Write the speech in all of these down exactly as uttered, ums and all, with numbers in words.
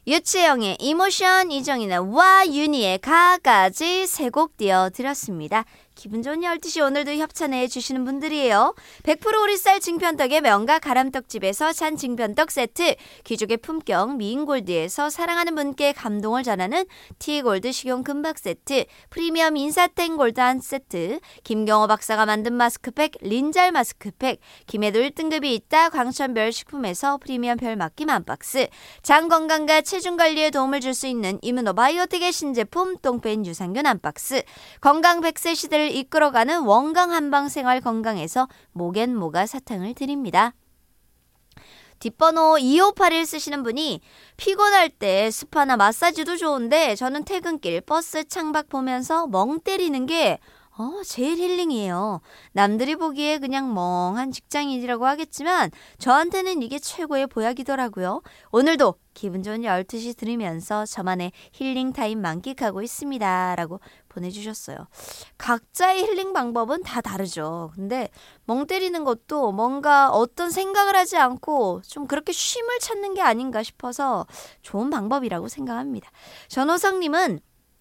유채영의 이모션, 이정인의 와, 윤희의 가까지 세 곡 띄워드렸습니다. 기분 좋은 열두 시 오늘도 협찬해 주시는 분들이에요. 백 퍼센트 오리쌀 증편떡의 명가 가람떡집에서 찬 증편떡 세트, 귀족의 품격 미인골드에서 사랑하는 분께 감동을 전하는 티골드 식용 금박 세트, 프리미엄 인사땡 골드 한 세트, 김경호 박사가 만든 마스크팩 린잘 마스크팩, 김해도 일 등급이 있다 광천별 식품에서 프리미엄 별 맡김 한 박스, 장 건강과 체중 관리에 도움을 줄 수 있는 이뮤노바이오틱의 신제품 똥뺀 유산균 한 박스, 건강 백 세 시대를 이끌어가는 원강 한방 생활 건강에서 목엔 모가 사탕을 드립니다. 뒷번호 이오팔일 쓰시는 분이 피곤할 때 스파나 마사지도 좋은데 저는 퇴근길 버스 창밖 보면서 멍 때리는 게 어, 제일 힐링이에요. 남들이 보기에 그냥 멍한 직장인이라고 하겠지만 저한테는 이게 최고의 보약이더라고요. 오늘도 기분 좋은 열두 시 들으면서 저만의 힐링 타임 만끽하고 있습니다. 라고 보내주셨어요. 각자의 힐링 방법은 다 다르죠. 근데 멍 때리는 것도 뭔가 어떤 생각을 하지 않고 좀 그렇게 쉼을 찾는 게 아닌가 싶어서 좋은 방법이라고 생각합니다. 전호성님은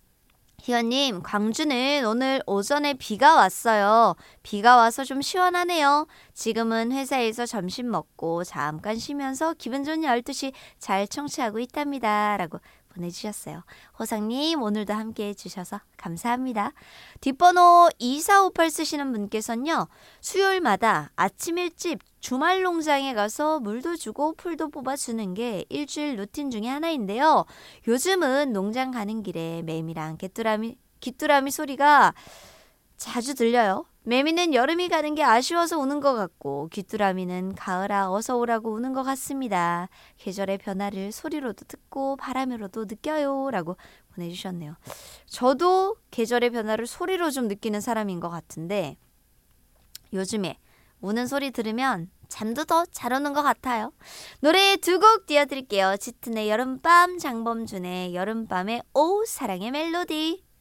희연님, 광주는 오늘 오전에 비가 왔어요. 비가 와서 좀 시원하네요. 지금은 회사에서 점심 먹고 잠깐 쉬면서 기분 좋은 열두 시 잘 청취하고 있답니다. 라고 보내주셨어요. 호상님, 오늘도 함께 해주셔서 감사합니다. 뒷번호 이사오팔 쓰시는 분께서는요. 수요일마다 아침 일찍 주말 농장에 가서 물도 주고 풀도 뽑아주는 게 일주일 루틴 중에 하나인데요. 요즘은 농장 가는 길에 매미랑 귀뚜라미, 귀뚜라미 소리가 자주 들려요. 매미는 여름이 가는 게 아쉬워서 우는 것 같고 귀뚜라미는 가을아 어서 오라고 우는 것 같습니다. 계절의 변화를 소리로도 듣고 바람으로도 느껴요. 라고 보내주셨네요. 저도 계절의 변화를 소리로 좀 느끼는 사람인 것 같은데 요즘에 우는 소리 들으면 잠도 더 잘 오는 것 같아요. 노래 두 곡 띄워드릴게요. 짙은의 여름밤, 장범준의 여름밤의 오 사랑의 멜로디.